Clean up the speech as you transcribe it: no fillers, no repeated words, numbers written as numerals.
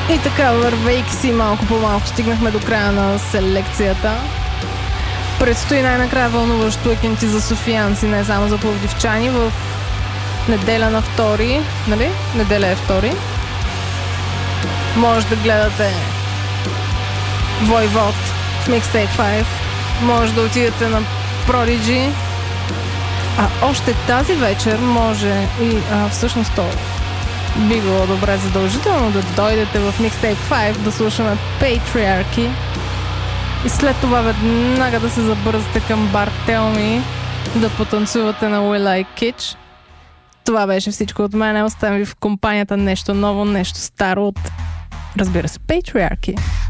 И така, вървейки си малко по малко, стигнахме до края на селекцията. Предстои най-накрая вълнуващо екенти за софиянци, не само за пловдивчани, в неделя на 2, нали? Неделя е 2. Може да гледате Войвод в Mixtape 5. Може да отидете на Prodigy. А още тази вечер може и всъщност то би било добре задължително да дойдете в Mixtape 5 да слушаме Patriarchy и след това веднага да се забързате към бар Tell Me да потанцувате на We Like Kitsch. Това беше всичко от мен. Оставям ви в компанията нещо ново, нещо старо от, разбира се, Patriarchy.